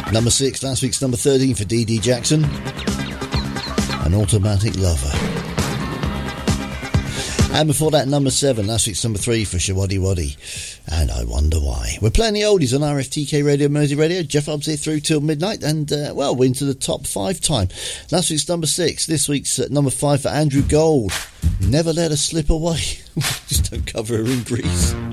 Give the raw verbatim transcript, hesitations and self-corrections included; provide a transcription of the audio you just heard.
Number six, last week's number thirteen for Dee Dee Jackson. An Automatic Lover. And before that, number seven, last week's number three for Shawaddy Waddy. And I Wonder Why. We're playing the oldies on R F T K Radio, Mersey Radio. Jeff Hobbs here through till midnight. And, uh, well, we're into the top five time. Last week's number six. This week's uh, number five for Andrew Gold. Never let her slip away. Just don't cover her in grease.